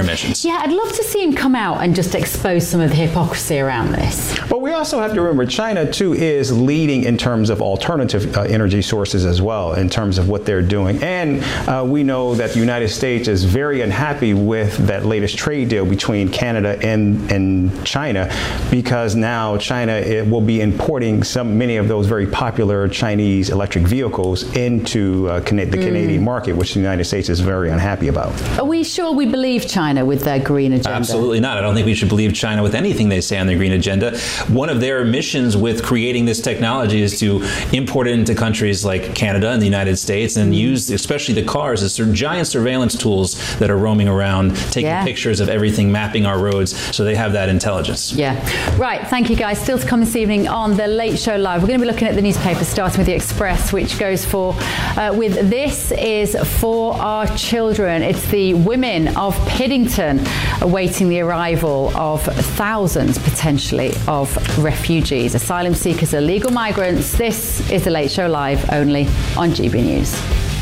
Yeah, I'd love to see him come out and just expose some of the hypocrisy around this. But we also have to remember China, too, is leading in terms of alternative energy sources as well, in terms of what they're doing. And we know that the United States is very unhappy with that latest trade deal between Canada and China, because now China will be importing many of those very popular Chinese electric vehicles into the Canadian market, which the United States is very unhappy about. Are we sure we believe China with their green agenda? Absolutely not. I don't think we should believe China with anything they say on their green agenda. One of their missions with creating this technology is to import it into countries like Canada and the United States and use especially the cars as giant surveillance tools that are roaming around, taking pictures of everything, mapping our roads, so they have that intelligence. Yeah. Right, thank you guys. Still to come this evening on The Late Show Live. We're going to be looking at the newspaper, starting with The Express, which goes with "This is for our children." It's the women of Piddington awaiting the arrival of thousands, potentially, of refugees, asylum seekers, illegal migrants. This is The Late Show Live, only on GB News.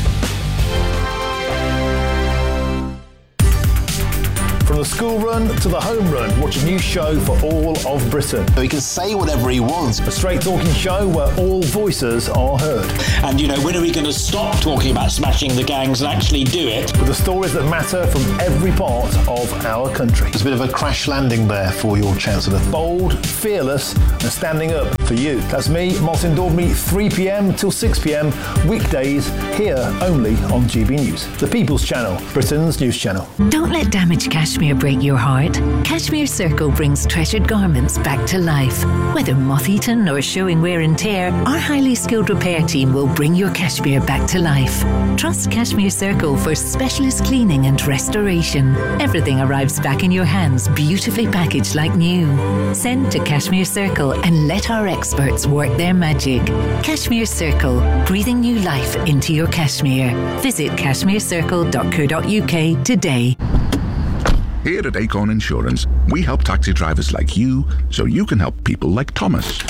From the school run to the home run, watch a new show for all of Britain. He can say whatever he wants. A straight talking show where all voices are heard. And, when are we going to stop talking about smashing the gangs and actually do it? With the stories that matter from every part of our country. There's a bit of a crash landing there for your Chancellor. Bold, fearless and standing up for you. That's me, Martin Daubney, 3 p.m. till 6 p.m. weekdays, here only on GB News. The People's Channel, Britain's news channel. Don't let damaged cashmere break your heart. Cashmere Circle brings treasured garments back to life. Whether moth-eaten or showing wear and tear, our highly skilled repair team will bring your cashmere back to life. Trust Cashmere Circle for specialist cleaning and restoration. Everything arrives back in your hands, beautifully packaged like new. Send to Cashmere Circle and let our experts work their magic. Cashmere Circle, breathing new life into your cashmere. Visit cashmerecircle.co.uk today. Here at Acorn Insurance, we help taxi drivers like you so you can help people like Thomas.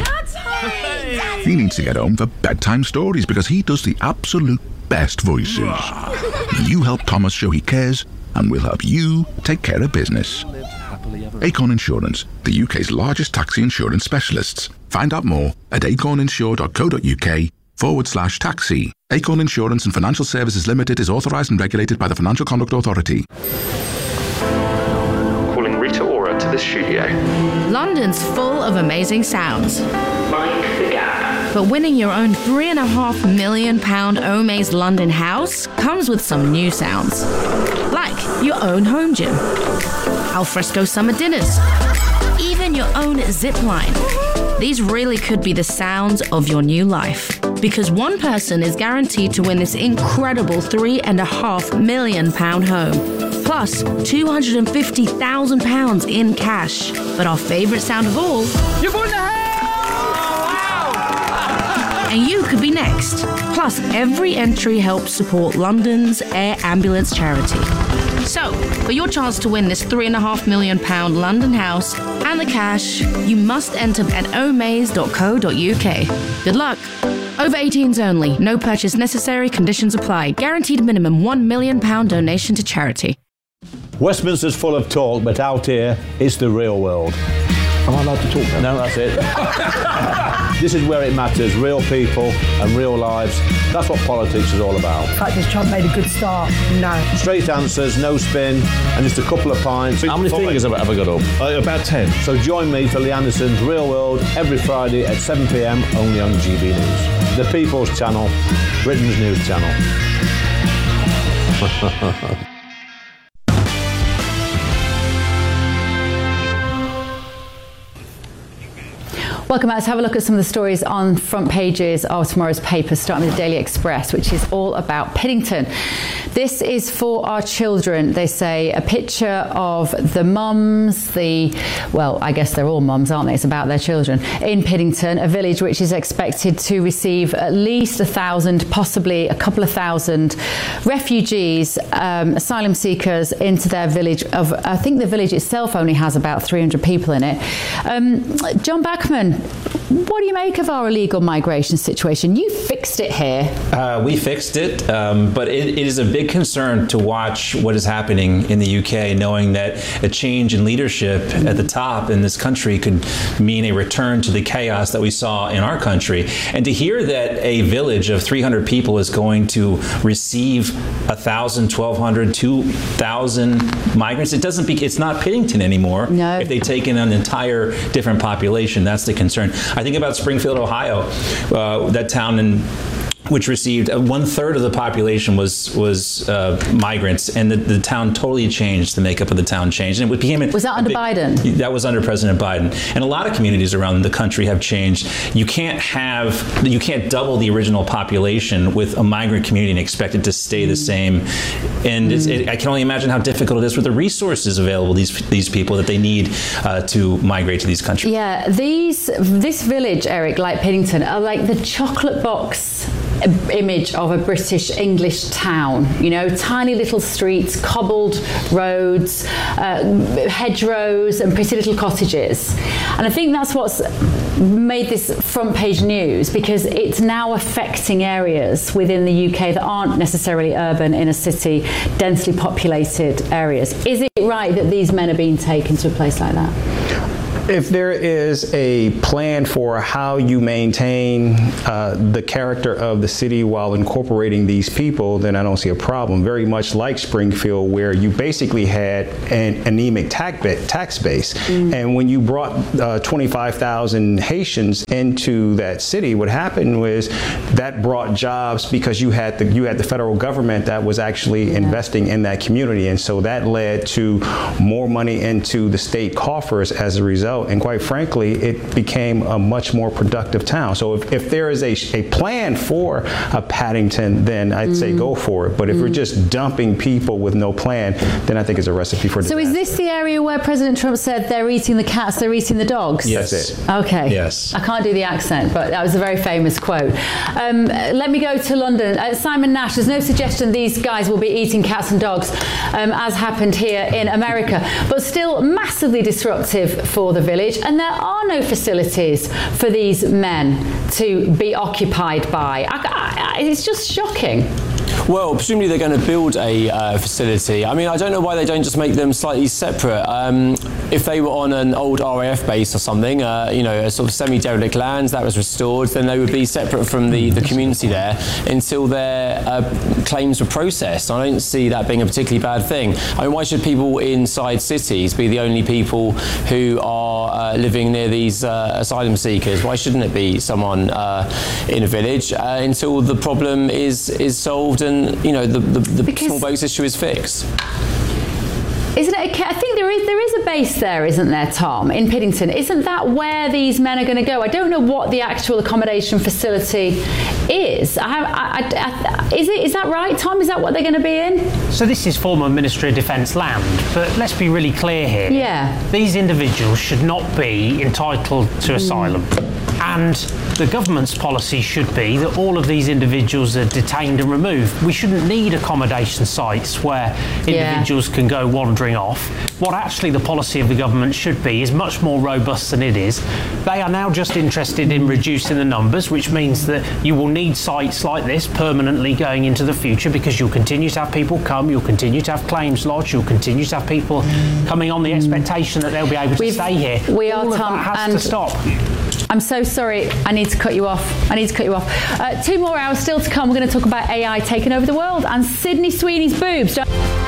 He needs to get home for bedtime stories because he does the absolute best voices. You help Thomas show he cares, and we'll help you take care of business. Acorn Insurance, the UK's largest taxi insurance specialists. Find out more at acorninsure.co.uk/taxi. Acorn Insurance and Financial Services Limited is authorised and regulated by the Financial Conduct Authority. Calling Rita Ora to the studio. London's full of amazing sounds. Mind the gap. But winning your own £3.5 million Omaze London house comes with some new sounds. Like your own home gym, alfresco summer dinners, even your own zip line. These really could be the sounds of your new life. Because one person is guaranteed to win this incredible £3.5 million home. Plus £250,000 in cash. But our favourite sound of all... You've won the house! And you could be next. Plus, every entry helps support London's Air Ambulance charity. So, for your chance to win this £3.5 million London house and the cash, you must enter at omaze.co.uk. Good luck. Over 18s only. No purchase necessary. Conditions apply. Guaranteed minimum £1 million donation to charity. Westminster's full of talk, but out here, it's the real world. Am I allowed to talk now? No, that's it. This is where it matters, real people and real lives. That's what politics is all about. The fact is Trump made a good start. No. Straight answers, no spin, and just a couple of pints. How many fingers have I got up? About 10. So join me for Lee Anderson's Real World every Friday at 7 p.m. only on GB News. The People's Channel, Britain's news channel. Welcome back. Let's have a look at some of the stories on front pages of tomorrow's papers, starting with the Daily Express, which is all about Piddington. This is for our children, they say. A picture of the mums, well, I guess they're all mums, aren't they? It's about their children. In Piddington, a village which is expected to receive at least 1,000, possibly a couple of thousand refugees, asylum seekers into their village. I think the village itself only has about 300 people in it. John Bachman, What do you make of our illegal migration situation? You fixed it here. We fixed it, but it is a big concern to watch what is happening in the UK, knowing that a change in leadership at the top in this country could mean a return to the chaos that we saw in our country. And to hear that a village of 300 people is going to receive 1,000, 1,200, 2,000 migrants, it's not Piddington anymore. No. If they take in an entire different population, that's the concern. I think about Springfield, Ohio, that town which received 1/3 of the population was migrants, and the town totally changed. The makeup of the town changed, and it became was that under Biden? That was under President Biden, and a lot of communities around the country have changed. You can't double the original population with a migrant community and expect it to stay the same. And I can only imagine how difficult it is with the resources available these people that they need to migrate to these countries. Yeah, this village, Eric, like Piddington, are like the chocolate box image of a British English town. You know, tiny little streets, cobbled roads, hedgerows, and pretty little cottages. And I think that's what's made this front page news, because it's now affecting areas within the UK that aren't necessarily urban, inner city, densely populated areas. Is it right that these men are being taken to a place like that? If there is a plan for how you maintain the character of the city while incorporating these people, then I don't see a problem. Very much like Springfield, where you basically had an anemic tax base. And when you brought 25,000 Haitians into that city, what happened was that brought jobs, because you had the federal government that was actually investing in that community. And so that led to more money into the state coffers as a result. And quite frankly, it became a much more productive town. So if there is a plan for a Paddington, then I'd say go for it. But if we're just dumping people with no plan, then I think it's a recipe for disaster. So is this the area where President Trump said they're eating the cats, they're eating the dogs? Yes. That's it. Okay. Yes. I can't do the accent, but that was a very famous quote. Let me go to London. Simon Nash, there's no suggestion these guys will be eating cats and dogs, as happened here in America, but still massively disruptive for the village. And there are no facilities for these men to be occupied by. It's just shocking. Well, presumably they're going to build a facility. I mean, I don't know why they don't just make them slightly separate. If they were on an old RAF base or something, a sort of semi-derelict lands that was restored, then they would be separate from the community there until their claims were processed. I don't see that being a particularly bad thing. I mean, why should people inside cities be the only people who are living near these asylum seekers? Why shouldn't it be someone in a village until the problem is solved and the small boats issue is fixed? Isn't it? I think there is a base there, isn't there, Tom, in Piddington? Isn't that where these men are going to go? I don't know what the actual accommodation facility is. Is that right, Tom? Is that what they're going to be in? So this is former Ministry of Defence land, but let's be really clear here. Yeah. These individuals should not be entitled to asylum. And the government's policy should be that all of these individuals are detained and removed. We shouldn't need accommodation sites where individuals can go wandering off. What actually the policy of the government should be is much more robust than it is. They are now just interested in reducing the numbers, which means that you will need sites like this permanently going into the future, because you'll continue to have people come, you'll continue to have claims lodged, you'll continue to have people coming on the expectation that they'll be able to stay here. All of that has to stop. I'm so sorry. I need to cut you off. 2 more hours still to come. We're going to talk about AI taking over the world and Sydney Sweeney's boobs.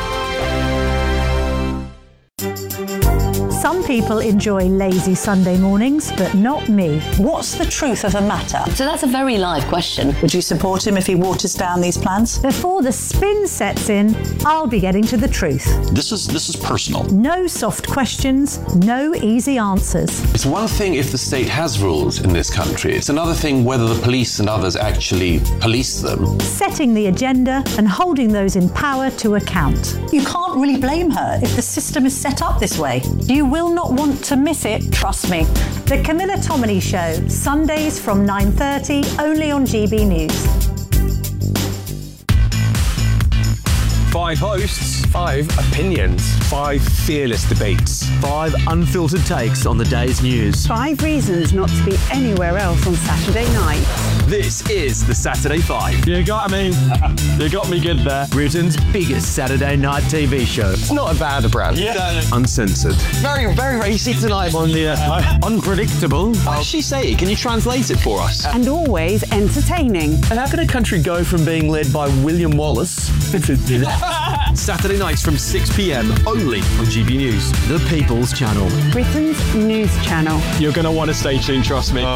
Some people enjoy lazy Sunday mornings, but not me. What's the truth of the matter? So that's a very live question. Would you support him if he waters down these plans? Before the spin sets in, I'll be getting to the truth. This is personal. No soft questions, no easy answers. It's one thing if the state has rules in this country. It's another thing whether the police and others actually police them. Setting the agenda and holding those in power to account. You can't really blame her if the system is set up this way. You will not want to miss it, trust me. The Camilla Tominey Show, Sundays from 9:30, only on GB News. 5 hosts, 5 opinions, 5 fearless debates, 5 unfiltered takes on the day's news. 5 reasons not to be anywhere else on Saturday night. This is the Saturday 5. You got me. You got me good there. Britain's biggest Saturday night TV show. It's not a bad brand. Yeah. Uncensored. Very, very racy tonight. On the unpredictable. What does she say? Can you translate it for us? And always entertaining. And how can a country go from being led by William Wallace to Saturday nights from 6 p.m. only on GB News, the People's Channel. Britain's news channel. You're going to want to stay tuned, trust me.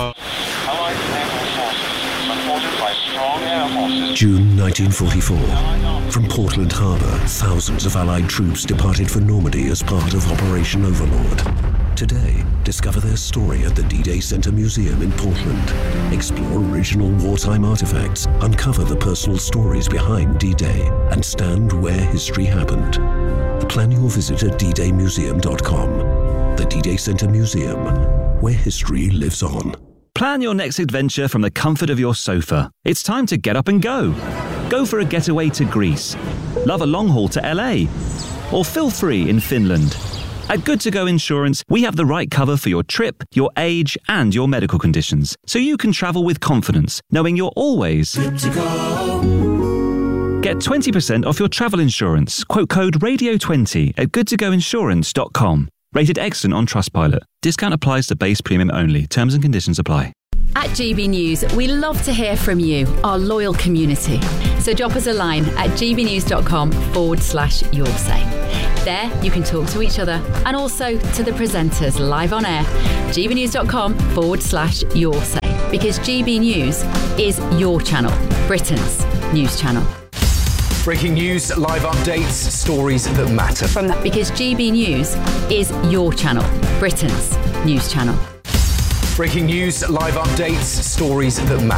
June 1944. From Portland Harbour, thousands of Allied troops departed for Normandy as part of Operation Overlord. Today, discover their story at the D-Day Center Museum in Portland. Explore original wartime artifacts, uncover the personal stories behind D-Day, and stand where history happened. Plan your visit at ddaymuseum.com. The D-Day Center Museum, where history lives on. Plan your next adventure from the comfort of your sofa. It's time to get up and go. Go for a getaway to Greece. Love a long haul to LA. Or feel free in Finland. At Good To Go Insurance, we have the right cover for your trip, your age, and your medical conditions, so you can travel with confidence, knowing you're always good to go. Get 20% off your travel insurance. Quote code RADIO20 at goodtogoinsurance.com. Rated excellent on Trustpilot. Discount applies to base premium only. Terms and conditions apply. At GB News, we love to hear from you, our loyal community. So drop us a line at gbnews.com/yoursay. There, you can talk to each other and also to the presenters live on air. gbnews.com/yoursay. Because GB News is your channel, Britain's news channel. Breaking news, live updates, stories that matter. Because GB News is your channel, Britain's news channel. Breaking news, live updates, stories that matter.